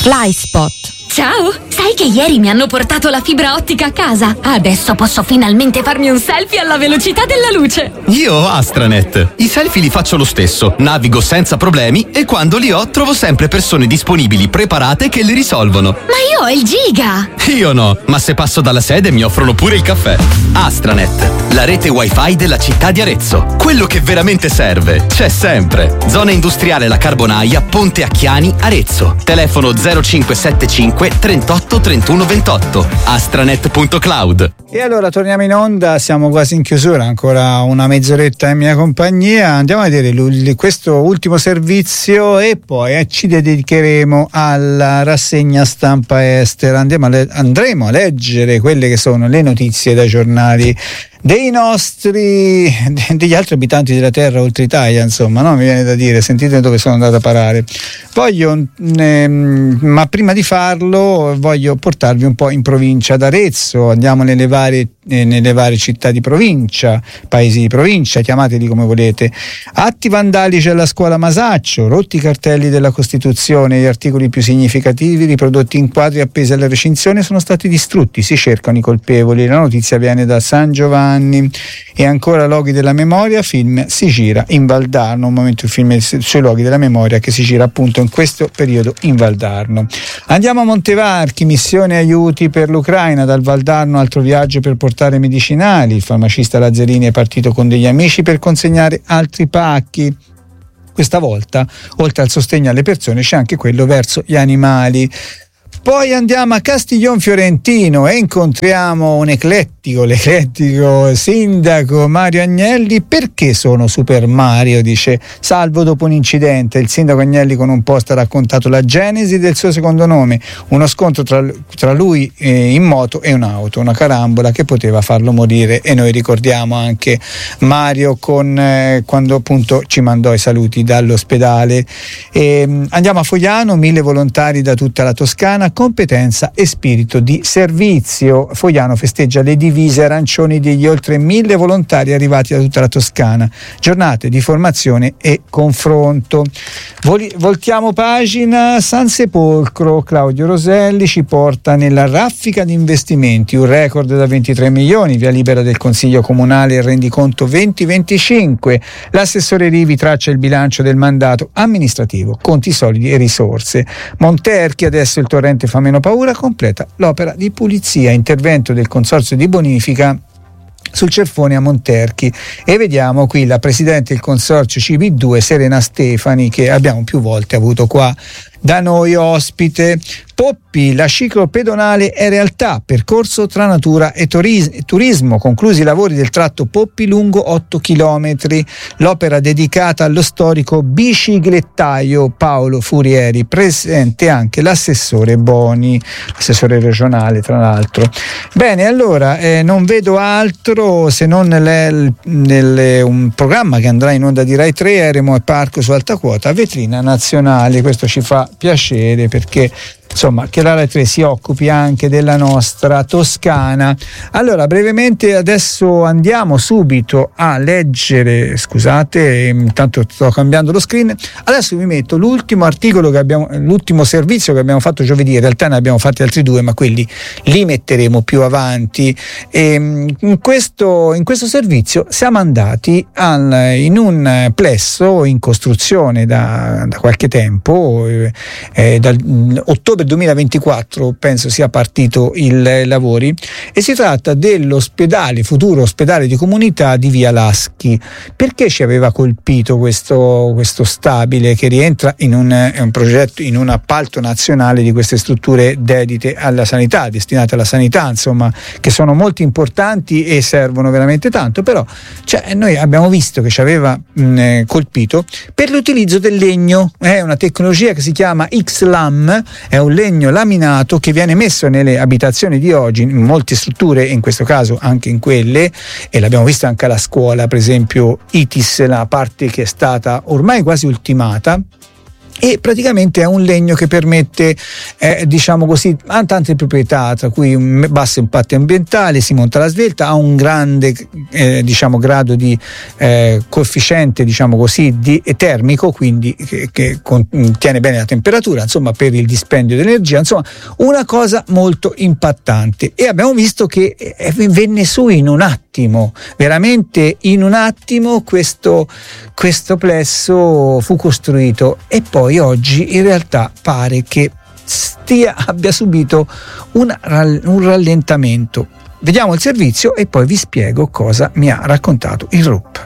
FlySpot. Ciao! Sai che ieri mi hanno portato la fibra ottica a casa? Adesso posso finalmente farmi un selfie alla velocità della luce! Io ho Astranet. I selfie li faccio lo stesso, navigo senza problemi e quando li ho trovo sempre persone disponibili, preparate che li risolvono. Ma io ho il giga! Io no, ma se passo dalla sede mi offrono pure il caffè. Astranet, la rete wifi della città di Arezzo. Quello che veramente serve c'è sempre. Zona industriale La Carbonaia, Ponte Acchiani, Arezzo. Telefono 0575 38 31 28. astranet.cloud. E allora torniamo in onda, siamo quasi in chiusura, ancora una mezz'oretta in mia compagnia. Andiamo a vedere questo ultimo servizio e poi ci dedicheremo alla rassegna stampa estera. Andremo a leggere quelle che sono le notizie dai giornali degli altri abitanti della terra oltre Italia, insomma, no? Mi viene da dire, sentite dove sono andato a parare. Ma prima di farlo voglio portarvi un po' in provincia d'Arezzo. Andiamo nelle varie città di provincia, paesi di provincia, chiamateli come volete. Atti vandalici alla scuola Masaccio, rotti i cartelli della Costituzione, gli articoli più significativi riprodotti in quadri appesi alla recinzione sono stati distrutti, si cercano i colpevoli. La notizia viene da San Giovanni. E ancora Loghi della memoria, film si gira in Valdarno, un momento il film sui Loghi della memoria che si gira appunto in questo periodo in Valdarno. Andiamo a Montevarchi, missione aiuti per l'Ucraina, dal Valdarno altro viaggio per portare medicinali, il farmacista Lazzarini è partito con degli amici per consegnare altri pacchi. Questa volta, oltre al sostegno alle persone, c'è anche quello verso gli animali. Poi andiamo a Castiglion Fiorentino e incontriamo l'eclettico sindaco Mario Agnelli. Perché sono Super Mario? Dice, salvo dopo un incidente. Il sindaco Agnelli con un post ha raccontato la genesi del suo secondo nome, uno scontro tra lui in moto e un'auto, una carambola che poteva farlo morire. E noi ricordiamo anche Mario quando appunto ci mandò i saluti dall'ospedale. Andiamo a Fogliano, 1000 volontari da tutta la Toscana, competenza e spirito di servizio. Fogliano festeggia le divise arancioni degli oltre 1000 volontari arrivati da tutta la Toscana, giornate di formazione e confronto. Voltiamo pagina. San Sepolcro, Claudio Roselli ci porta nella raffica di investimenti, un record da 23 milioni, via libera del Consiglio Comunale, il rendiconto 2025, l'assessore Rivi traccia il bilancio del mandato amministrativo, conti solidi e risorse. Monterchi, adesso il torrente fa meno paura, completa l'opera di pulizia, intervento del consorzio di bonifica sul Cerfone a Monterchi. E vediamo qui la presidente del consorzio CV2 Serena Stefani, che abbiamo più volte avuto qua da noi ospite. Poppi, la ciclopedonale è realtà, percorso tra natura e turismo, conclusi i lavori del tratto Poppi lungo 8 chilometri, l'opera dedicata allo storico biciclettaio Paolo Furieri, presente anche l'assessore Boni, assessore regionale tra l'altro. Bene, allora non vedo altro se non un programma che andrà in onda di Rai 3, Eremo e Parco su alta quota, vetrina nazionale. Questo ci fa piacere perché insomma che la Rai 3 si occupi anche della nostra Toscana. Allora brevemente adesso andiamo subito a leggere, scusate intanto sto cambiando lo screen, adesso vi metto l'ultimo articolo l'ultimo servizio che abbiamo fatto giovedì, in realtà ne abbiamo fatti altri due ma quelli li metteremo più avanti. In questo servizio siamo andati in un plesso in costruzione da qualche tempo, dal ottobre 2024 penso sia partito i lavori, e si tratta futuro ospedale di comunità di via Laschi. Perché ci aveva colpito questo stabile che rientra in un progetto, in un appalto nazionale di queste strutture dedite alla sanità, destinate alla sanità, insomma, che sono molto importanti e servono veramente tanto, però noi abbiamo visto che ci aveva colpito per l'utilizzo del legno. È una tecnologia che si chiama XLAM, è un legno laminato che viene messo nelle abitazioni di oggi, in molte strutture, in questo caso anche in quelle, e l'abbiamo visto anche alla scuola, per esempio ITIS, la parte che è stata ormai quasi ultimata, e praticamente è un legno che permette diciamo così, ha tante proprietà, tra cui un basso impatto ambientale, si monta alla svelta, ha un grande diciamo grado di coefficiente diciamo così di termico, quindi che tiene bene la temperatura, insomma, per il dispendio di energia, insomma una cosa molto impattante. E abbiamo visto che venne su in un attimo, veramente in un attimo questo plesso fu costruito, e poi oggi in realtà pare che abbia subito un rallentamento. Vediamo il servizio e poi vi spiego cosa mi ha raccontato il RUP.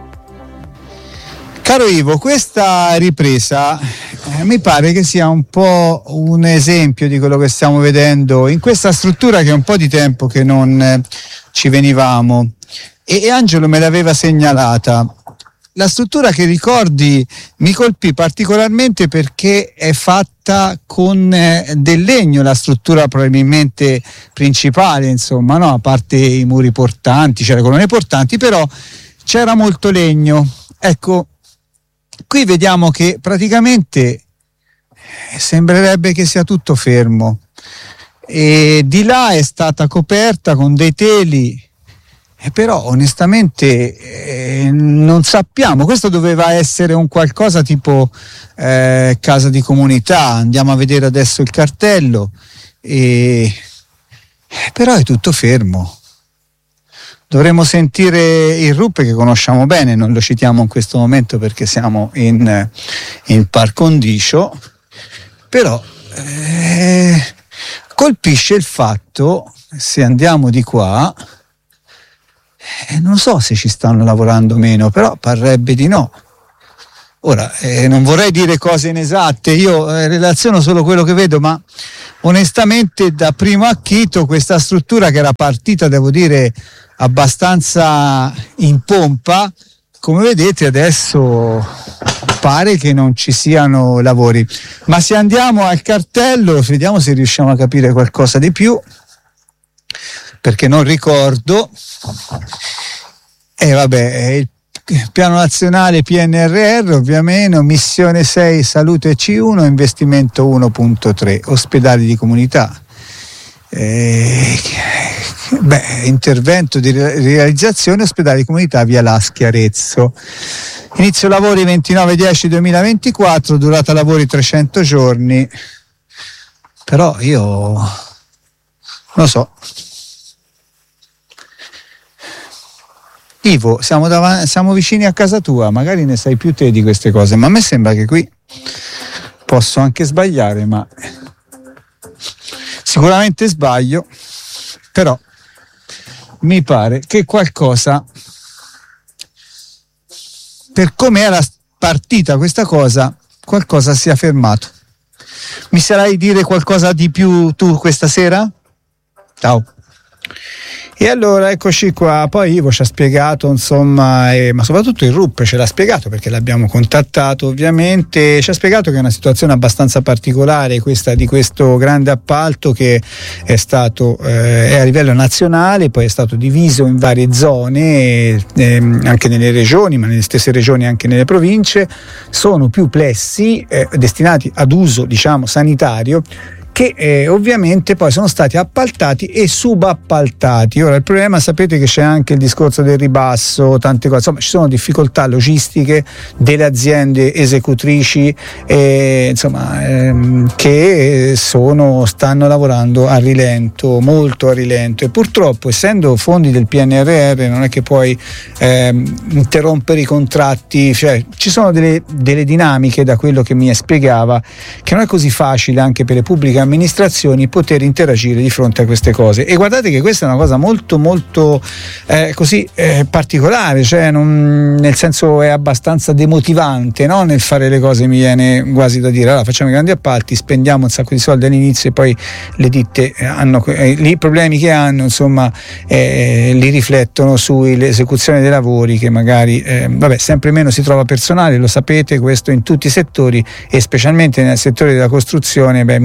Caro Ivo, questa ripresa mi pare che sia un po' un esempio di quello che stiamo vedendo in questa struttura, che è un po' di tempo che non ci venivamo, e Angelo me l'aveva segnalata. La struttura, che ricordi, mi colpì particolarmente perché è fatta con del legno, la struttura probabilmente principale, insomma, no? A parte i muri portanti, c'era colonne portanti, però c'era molto legno. Ecco, qui vediamo che praticamente sembrerebbe che sia tutto fermo, e di là è stata coperta con dei teli. Però onestamente non sappiamo, questo doveva essere un qualcosa tipo casa di comunità. Andiamo a vedere adesso il cartello, però è tutto fermo. Dovremmo sentire il RUP, che conosciamo bene, non lo citiamo in questo momento perché siamo in par condicio, però colpisce il fatto, se andiamo di qua, non so se ci stanno lavorando meno, però parrebbe di no. Ora, non vorrei dire cose inesatte, io relaziono solo quello che vedo, ma onestamente da primo acchito questa struttura, che era partita, devo dire, abbastanza in pompa, come vedete adesso pare che non ci siano lavori. Ma se andiamo al cartello, vediamo se riusciamo a capire qualcosa di più, perché non ricordo. Il piano nazionale PNRR, ovviamente, missione 6 salute C1, investimento 1.3, ospedali di comunità, intervento di realizzazione ospedali di comunità via Laschi Arezzo, inizio lavori 29/10/2024, durata lavori 300 giorni, però io non lo so. Ivo, siamo vicini a casa tua, magari ne sai più te di queste cose, ma a me sembra che qui posso anche sbagliare, ma sicuramente sbaglio, però mi pare che qualcosa, per come era partita questa cosa, qualcosa sia fermato. Mi sarai dire qualcosa di più tu questa sera? Ciao. E allora eccoci qua, poi Ivo ci ha spiegato, insomma, ma soprattutto il RUP ce l'ha spiegato, perché l'abbiamo contattato ovviamente, ci ha spiegato che è una situazione abbastanza particolare questa di questo grande appalto, che è stato è a livello nazionale, poi è stato diviso in varie zone, anche nelle regioni, ma nelle stesse regioni anche nelle province. Sono più plessi destinati ad uso, diciamo, sanitario, che ovviamente poi sono stati appaltati e subappaltati. Ora il problema, sapete che c'è anche il discorso del ribasso, tante cose, insomma ci sono difficoltà logistiche delle aziende esecutrici che stanno lavorando a rilento, molto a rilento, e purtroppo, essendo fondi del PNRR, non è che puoi interrompere i contratti, cioè ci sono delle dinamiche, da quello che mi spiegava, che non è così facile anche per le pubbliche amministrazioni poter interagire di fronte a queste cose. E guardate che questa è una cosa molto molto particolare, cioè nel senso è abbastanza demotivante, no? Nel fare le cose mi viene quasi da dire: allora facciamo i grandi appalti, spendiamo un sacco di soldi all'inizio e poi le ditte hanno i problemi che hanno, insomma li riflettono sull'esecuzione dei lavori, che magari sempre meno si trova personale, lo sapete, questo in tutti i settori, e specialmente nel settore della costruzione mi pare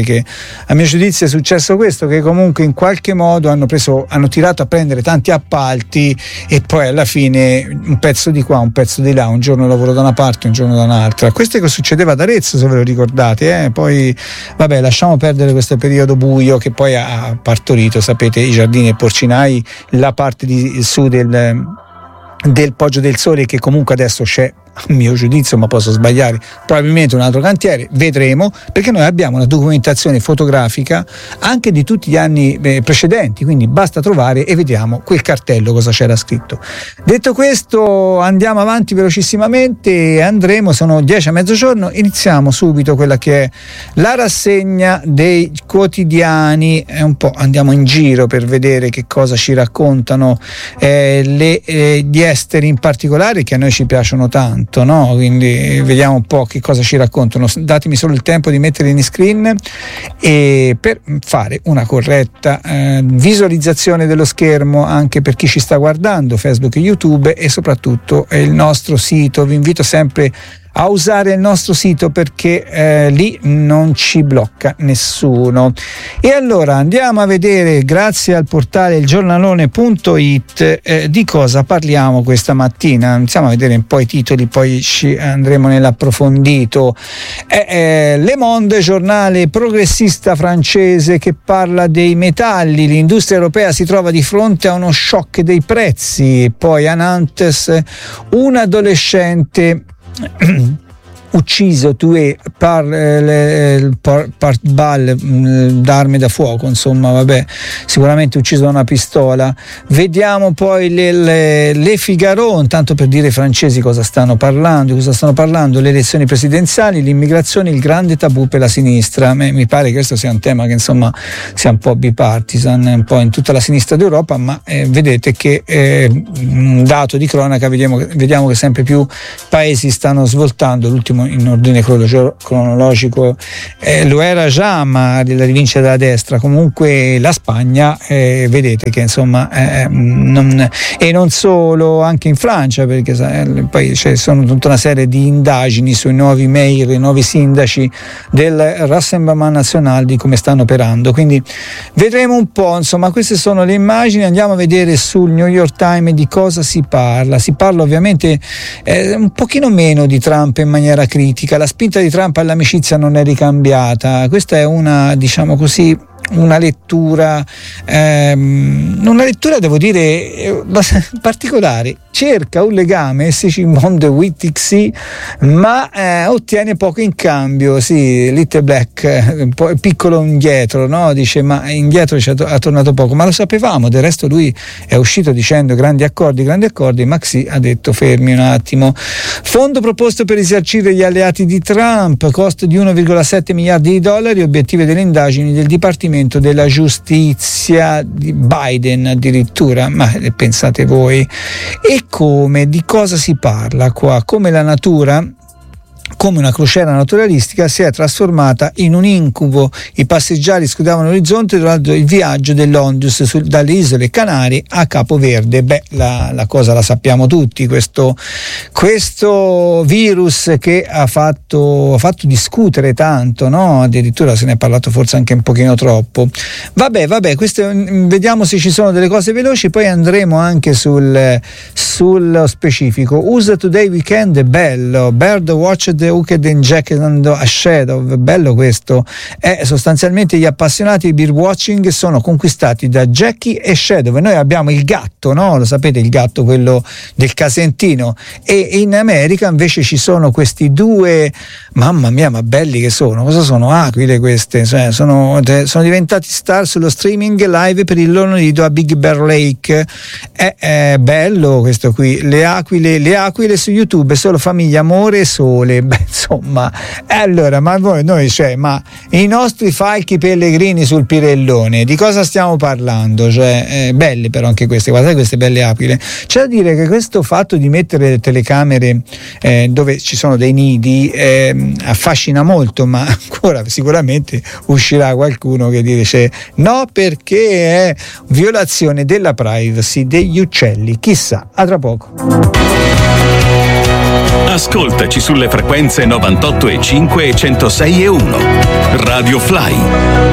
che a mio giudizio è successo questo, che comunque in qualche modo hanno tirato a prendere tanti appalti e poi alla fine un pezzo di qua, un pezzo di là, un giorno lavoro da una parte, un giorno da un'altra. Questo è che succedeva ad Arezzo, se ve lo ricordate, poi vabbè, lasciamo perdere questo periodo buio che poi ha partorito, sapete, i giardini e porcinai, la parte di su del Poggio del Sole, che comunque adesso c'è, a mio giudizio, ma posso sbagliare, probabilmente un altro cantiere, vedremo, perché noi abbiamo una documentazione fotografica anche di tutti gli anni precedenti, quindi basta trovare e vediamo quel cartello cosa c'era scritto. Detto questo, andiamo avanti velocissimamente, sono 10 a mezzogiorno, iniziamo subito quella che è la rassegna dei quotidiani, un po' andiamo in giro per vedere che cosa ci raccontano gli esteri in particolare, che a noi ci piacciono tanto. No? Quindi vediamo un po' che cosa ci raccontano. Datemi solo il tempo di mettere in screen e per fare una corretta visualizzazione dello schermo anche per chi ci sta guardando, Facebook e YouTube, e soprattutto il nostro sito. Vi invito sempre a usare il nostro sito perché lì non ci blocca nessuno. E allora andiamo a vedere, grazie al portale ilgiornalone.it, di cosa parliamo questa mattina. Iniziamo a vedere un po' i titoli, poi ci andremo nell'approfondito. Le Monde, giornale progressista francese che parla dei metalli. L'industria europea si trova di fronte a uno shock dei prezzi. Poi a Nantes un adolescente ucciso tué par balle d'armi da fuoco, insomma vabbè, sicuramente ucciso da una pistola. Vediamo poi le Figaro, intanto per dire ai francesi cosa stanno parlando, le elezioni presidenziali, l'immigrazione, il grande tabù per la sinistra. Mi pare che questo sia un tema che insomma sia un po' bipartisan, un po' in tutta la sinistra d'Europa, ma vedete che un dato di cronaca, vediamo che sempre più paesi stanno svoltando. L'ultimo in ordine cronologico lo era già, ma la rivincita della destra. Comunque la Spagna, vedete che insomma e non solo, anche in Francia, perché poi c'è sono tutta una serie di indagini sui nuovi mayor, i nuovi sindaci del Rassemblement National, di come stanno operando. Quindi vedremo un po', insomma, queste sono le immagini. Andiamo a vedere sul New York Times di cosa si parla ovviamente un pochino meno di Trump in maniera critica. La spinta di Trump all'amicizia non è ricambiata. Questa è una, diciamo così, una lettura devo dire particolare. Cerca un legame Monde Witixi, ma ottiene poco in cambio. Sì, Little Black, un po' piccolo indietro, no? Dice, ma indietro ha tornato poco, ma lo sapevamo. Del resto lui è uscito dicendo grandi accordi. Maxi ha detto fermi un attimo. Fondo proposto per risarcire gli alleati di Trump, costo di 1,7 miliardi di dollari, obiettivi delle indagini del Dipartimento della Giustizia di Biden addirittura. Ma pensate voi. E di cosa si parla qua? Come la natura, come una crociera naturalistica, si è trasformata in un incubo. I passeggeri scrutavano l'orizzonte durante il viaggio dell'Ondius dalle isole Canarie a Capo Verde. La cosa la sappiamo tutti, questo virus che ha fatto discutere tanto, no? Addirittura se ne è parlato forse anche un pochino troppo. Vabbè, vediamo se ci sono delle cose veloci, poi andremo anche sullo specifico. USA Today Weekend è bello, Bird Watch the Hooked and Jacket and a Shadow, bello questo. È sostanzialmente gli appassionati di birdwatching sono conquistati da Jackie e Shadow. E noi abbiamo il gatto, no? Lo sapete, il gatto, quello del Casentino, e in America invece ci sono questi due, mamma mia, ma belli che sono. Cosa sono? Aquile queste, sono diventati star sullo streaming live per il loro nido a Big Bear Lake. È bello questo qui, le aquile su YouTube, solo famiglia, amore e sole. Insomma, allora, ma i nostri falchi pellegrini sul Pirellone, di cosa stiamo parlando? Belle però anche queste, guardate queste belle aquile. C'è da dire che questo fatto di mettere le telecamere dove ci sono dei nidi affascina molto, ma ancora sicuramente uscirà qualcuno che dice no, perché è violazione della privacy degli uccelli. Chissà, a tra poco. Ascoltaci sulle frequenze 98,5 e 106,1. Radio Fly.